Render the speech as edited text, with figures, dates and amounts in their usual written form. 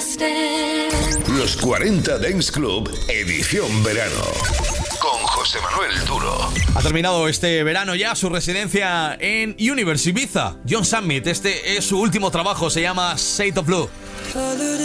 Los 40 Dance Club, edición verano. Con José Manuel Duro. Ha terminado este verano ya su residencia en Universe Ibiza. John Summit, este es su último trabajo, se llama Shade of Blue.